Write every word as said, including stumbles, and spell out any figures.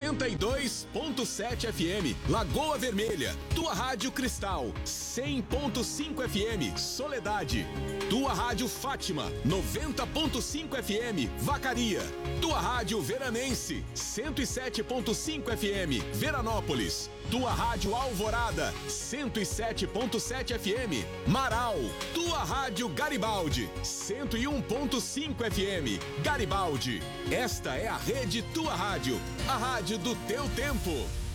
noventa e dois ponto sete F M, Lagoa Vermelha. Tua Rádio Cristal, cem ponto cinco F M, Soledade. Tua Rádio Fátima, noventa ponto cinco F M, Vacaria. Tua Rádio Veranense, cento e sete ponto cinco F M, Veranópolis. Tua Rádio Alvorada, cento e sete ponto sete F M, Marau. Tua Rádio Garibaldi, cento e um ponto cinco F M, Garibaldi. Esta é a rede Tua Rádio, a rádio do teu tempo.